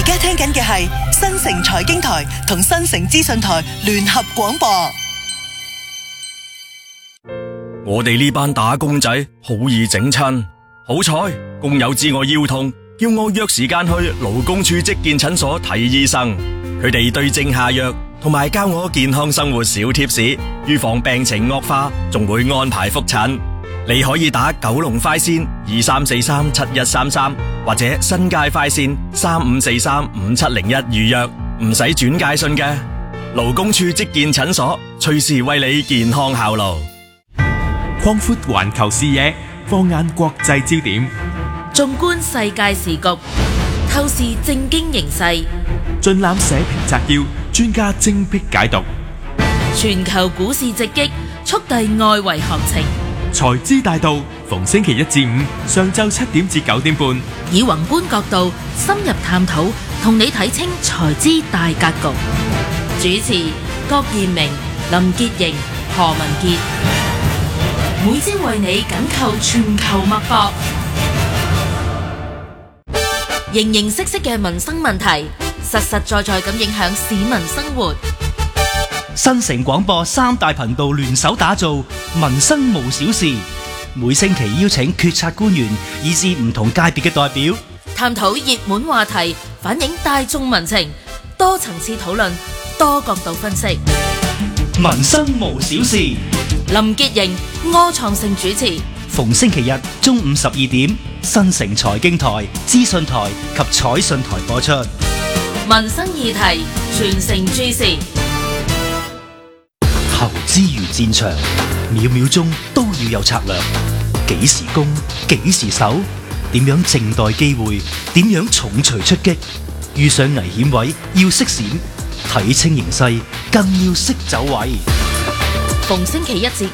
家聽緊嘅係新城財經台同新城資訊台聯合廣播。 我哋呢班打工仔好易整親，好彩工友知我腰痛，叫我約時間去勞工處職健診所睇醫生。佢哋對症下藥，同埋教我健康生活小貼士，預防病情惡化，仲會安排覆診。你可以打九龍快線23437133，或者新界快線35435701預約，唔使轉介信嘅。勞工處職健診所，隨時為你健康效勞。 擴闊環球視野，放眼國際焦點， 縱觀世界時局，透視政經形勢， 盡覽社評摘要，專家精闢解讀。 全球股市直擊，速遞外圍行情。 財資大道，逢星期一至五上晝7點至9點半， 以宏觀角度深入探討，同你睇清財資大格局。主持郭彥明、林潔瑩、何文傑，每朝為你緊扣全球脈搏，形形色色嘅民生問題，實實在在咁影響市民生活。 新城廣播3大頻道聯手打造民生無小事，每星期邀請決策官員以至唔同界別嘅代表， 探討熱門話題，反映大眾民情，多層次討論，多角度分析。 民生無小事， 林潔瑩、柯創盛主持， 逢星期日中午12點，新城財經台、資訊台及彩訊台播出。 民生議題，全城注視。 投資如戰場，秒秒鐘都要有策略。幾時攻，幾時守，點樣靜待機會，點樣重錘出擊。遇上危險位要識閃，睇清形勢更要識走位。 逢星期一至